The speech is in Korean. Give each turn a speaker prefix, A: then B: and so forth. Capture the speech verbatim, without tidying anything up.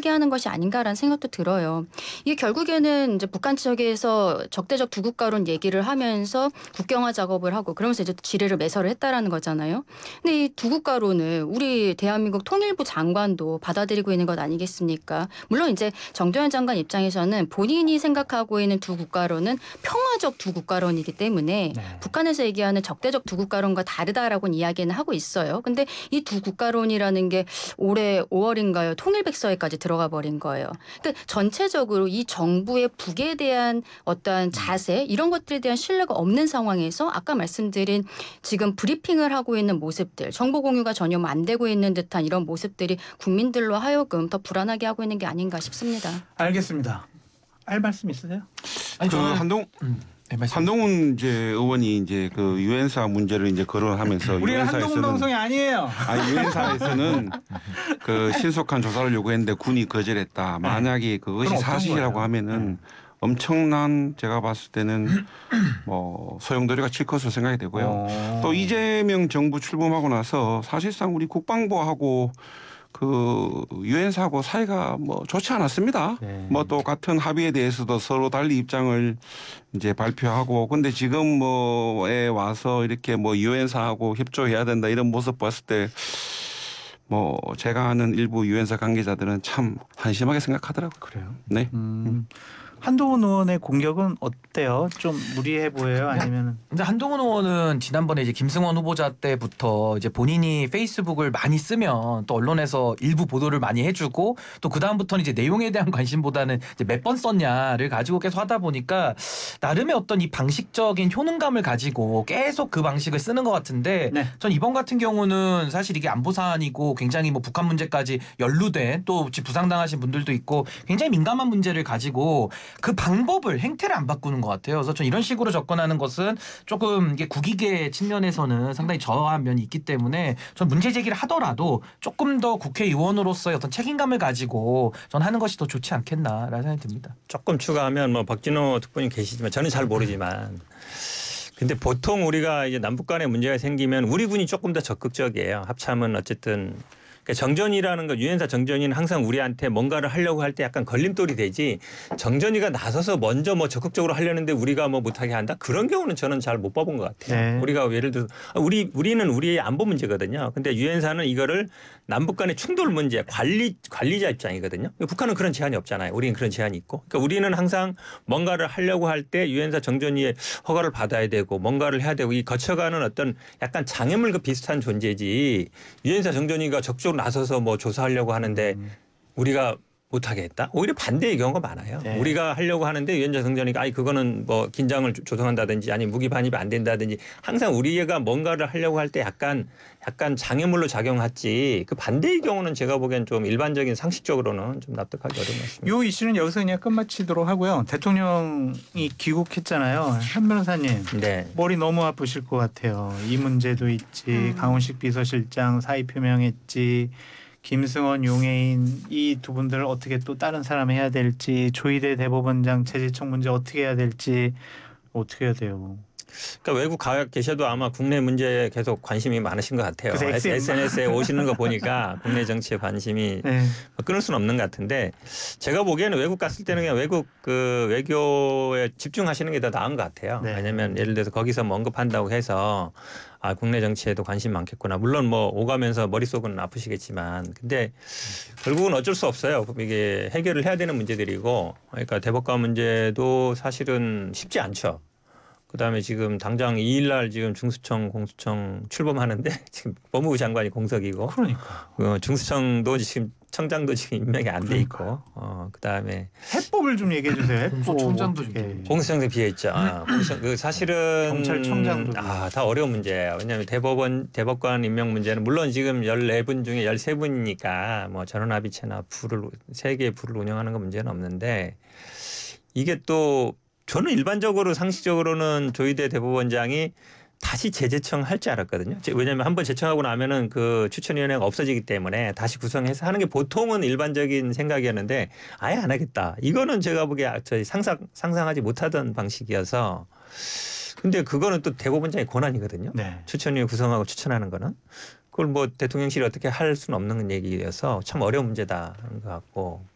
A: 하는 것이 아닌가라는 생각도 들어요. 이게 결국에는 이제 북한 측에서 적대적 두 국가론 얘기를 하면서 국경화 작업을 하고 그러면서 이제 지뢰를 매설을 했다라는 거잖아요. 근데 이 두 국가론을 우리 대한민국 통일부 장관도 받아들이고 있는 것 아니겠습니까? 물론 이제 정도현 장관 입장에서는 본인이 생각하고 있는 두 국가론은 평화적 두 국가론이기 때문에
B: 네.
A: 북한에서 얘기하는 적대적 두 국가론과 다르다라고 이야기는 하고 있어요. 근데 이 두 국가론이라는 게 올해 오월인가요? 통일백서에까지 들어가 버린 거예요. 그러니까 전체적으로 이 정부의 북에 대한 어떠한 자세 이런 것들에 대한 신뢰가 없는 상황에서 아까 말씀드린 지금 브리핑을 하고 있는 모습들 정보 공유가 전혀 안 되고 있는 듯한 이런 모습들이 국민들로 하여금 더 불안하게 하고 있는 게 아닌가 싶습니다.
B: 알겠습니다. 할 말씀 있으세요?
C: 아니,
D: 그
C: 저는
D: 한동
C: 음, 네, 말씀.
D: 한동훈 이제 의원이 이제 그 유엔사 문제를 이제 거론하면서
B: 우리는 한동훈 방송이 아니에요.
D: 아니 유엔사에서는 그 신속한 조사를 요구했는데 군이 거절했다. 만약에 그것이
B: 그럼 어떤
D: 사실이라고
B: 거예요?
D: 하면은 엄청난 제가 봤을 때는 뭐 소용돌이가 칠 것으로 생각이 되고요.
B: 어.
D: 또 이재명 정부 출범하고 나서 사실상 우리 국방부하고 그 유엔사하고 사이가 뭐 좋지 않았습니다.
B: 네.
D: 뭐 또 같은 합의에 대해서도 서로 달리 입장을 이제 발표하고 근데 지금 뭐에 와서 이렇게 뭐 유엔사하고 협조해야 된다 이런 모습 봤을 때 뭐 제가 아는 일부 유엔사 관계자들은 참 한심하게 생각하더라고요.
B: 그래요?
D: 네.
B: 음. 한동훈 의원의 공격은 어때요? 좀 무리해 보여요? 아니면
C: 근데 한동훈 의원은 지난번에 이제 김승원 후보자 때부터 이제 본인이 페이스북을 많이 쓰면 또 언론에서 일부 보도를 많이 해주고 또 그 다음부터는 이제 내용에 대한 관심보다는 이제 몇 번 썼냐를 가지고 계속 하다 보니까 나름의 어떤 이 방식적인 효능감을 가지고 계속 그 방식을 쓰는 것 같은데
B: 네.
C: 전 이번 같은 경우는 사실 이게 안보 사안이고 굉장히 뭐 북한 문제까지 연루된 또 부상당하신 분들도 있고 굉장히 민감한 문제를 가지고 그 방법을 행태를 안 바꾸는 것 같아요. 그래서 전 이런 식으로 접근하는 것은 조금 이게 국익의 측면에서는 상당히 저하한 면이 있기 때문에 전 문제 제기를 하더라도 조금 더 국회의원으로서의 어떤 책임감을 가지고 전 하는 것이 더 좋지 않겠나라는 생각이 듭니다.
E: 조금 추가하면 뭐 박진호 특보님 계시지만 저는 잘 모르지만 근데 보통 우리가 이제 남북 간에 문제가 생기면 우리 군이 조금 더 적극적이에요. 합참은 어쨌든 그러니까 정전이라는 거 유엔사 정전이는 항상 우리한테 뭔가를 하려고 할 때 약간 걸림돌이 되지 정전이가 나서서 먼저 뭐 적극적으로 하려는데 우리가 뭐 못하게 한다 그런 경우는 저는 잘 못 봐본 것 같아요.
B: 네.
E: 우리가 예를 들어서 우리 우리는 우리의 안보 문제거든요. 근데 유엔사는 이거를 남북 간의 충돌 문제 관리 관리자 입장이거든요. 북한은 그런 제한이 없잖아요. 우리는 그런 제한이 있고. 그러니까 우리는 항상 뭔가를 하려고 할 때 유엔사 정전위의 허가를 받아야 되고 뭔가를 해야 되고 이 거쳐가는 어떤 약간 장애물과 비슷한 존재지 유엔사 정전위가 적극적으로 나서서 뭐 조사하려고 하는데
B: 음.
E: 우리가 못하게 했다? 오히려 반대의 경우가 많아요.
B: 네.
E: 우리가 하려고 하는데 유엔사 정전위가 아니 그거는 뭐 긴장을 조성한다든지 아니 무기 반입이 안 된다든지 항상 우리가 뭔가를 하려고 할 때 약간 약간 장애물로 작용하지 그 반대의 경우는 제가 보기엔 좀 일반적인 상식적으로는 좀 납득하기 어려운 것 같습니다.
B: 이 이슈는 여기서 그냥 끝마치도록 하고요. 대통령이 귀국했잖아요. 한 변호사님.
E: 네.
B: 머리 너무 아프실 것 같아요. 이 문제도 있지.
A: 음.
B: 강훈식 비서실장 사의 표명했지. 김승원 용해인 이 두 분들을 어떻게 또 다른 사람 해야 될지 조희대 대법원장 최재청 문제 어떻게 해야 될지 어떻게 해야 돼요.
E: 그러니까 외국 가 계셔도 아마 국내 문제에 계속 관심이 많으신 것 같아요.
B: 그래서
E: 에스엔에스에 오시는 거 보니까 국내 정치에 관심이
B: 네.
E: 끊을 수는 없는 것 같은데 제가 보기에는 외국 갔을 때는 그냥 외국 그 외교에 집중하시는 게 더 나은 것 같아요.
B: 네.
E: 왜냐하면 예를 들어서 거기서 뭐 언급한다고 해서 아 국내 정치에도 관심 많겠구나. 물론 뭐 오가면서 머릿속은 아프시겠지만 근데 결국은 어쩔 수 없어요. 이게 해결을 해야 되는 문제들이고 그러니까 대법관 문제도 사실은 쉽지 않죠. 그다음에 지금 당장 이 일 날 지금 중수청 공수청 출범하는데 지금 법무부 장관이 공석이고
B: 그러니까.
E: 어, 중수청도 지금 청장도 지금 임명이 안 돼 있고 어, 그다음에
B: 해법을 좀 얘기해 주세요. 해법.
C: 공소청장도
B: 어떻게.
C: 좀
E: 공수청도 비어 있죠. 아, 공수청, 그 사실은
B: 경찰청장도
E: 아, 다 어려운 문제예요. 왜냐하면 대법원 대법관 임명 문제는 물론 지금 열네 분 중에 열세 분이니까 뭐 전원합의체나 부를 세 개의 부를 운영하는 건 문제는 없는데 이게 또 저는 일반적으로 상식적으로는 조희대 대법원장이 다시 재제청 할 줄 알았거든요. 왜냐하면 한번 제청하고 나면은 그 추천위원회가 없어지기 때문에 다시 구성해서 하는 게 보통은 일반적인 생각이었는데 아예 안 하겠다. 이거는 제가 보기에 저희 상상, 상상하지 못하던 방식이어서 근데 그거는 또 대법원장의 권한이거든요.
B: 네.
E: 추천위원 구성하고 추천하는 거는. 그걸 뭐 대통령실이 어떻게 할 수는 없는 얘기여서 참 어려운 문제다 하는 것 같고